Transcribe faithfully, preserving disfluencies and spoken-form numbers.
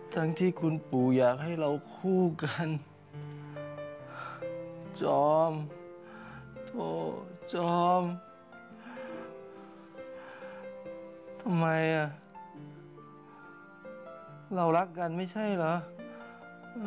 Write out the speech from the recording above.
ทั้งที่คุณปู่อยากให้เราคู่กัน จอมโธ่จอมทำไมอะเรารักกันไม่ใช่เหรอ